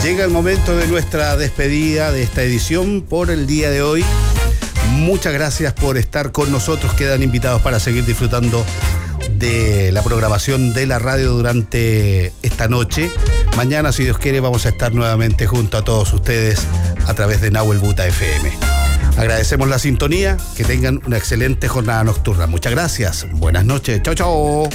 Llega el momento de nuestra despedida de esta edición por el día de hoy. Muchas gracias por estar con nosotros. Quedan invitados para seguir disfrutando de la programación de la radio durante esta noche. Mañana, si Dios quiere, vamos a estar nuevamente junto a todos ustedes a través de Nahuel Buta FM. Agradecemos la sintonía, que tengan una excelente jornada nocturna. Muchas gracias, buenas noches, chao, chao.